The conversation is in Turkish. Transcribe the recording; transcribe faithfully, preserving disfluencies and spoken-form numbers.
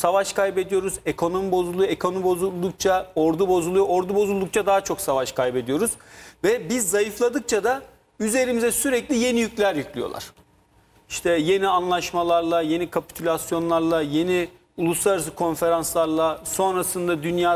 savaş kaybediyoruz. Ekonomi bozuluyor. Ekonomi bozuldukça ordu bozuluyor. Ordu bozuldukça daha çok savaş kaybediyoruz. Ve biz zayıfladıkça da üzerimize sürekli yeni yükler yüklüyorlar. İşte yeni anlaşmalarla, yeni kapitülasyonlarla, yeni uluslararası konferanslarla, sonrasında dünya